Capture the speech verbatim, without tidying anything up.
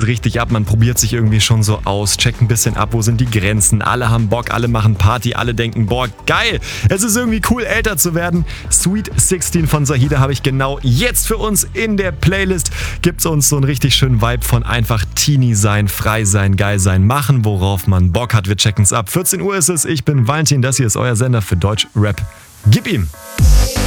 richtig ab, man probiert sich irgendwie schon so aus, checkt ein bisschen ab, wo sind die Grenzen, alle haben Bock, alle machen Party, alle denken, boah, geil, es ist irgendwie cool, älter zu werden. Sweet sechzehn von Zahida habe ich genau jetzt für uns in der Playlist. Gibt's uns so einen richtig schönen Vibe von einfach Teenie sein, frei sein, geil sein, machen, worauf man Bock hat. Wir checken's ab. vierzehn Uhr ist es, ich bin Valentin, das hier ist euer Sender für Deutsch Rap. Gib ihm!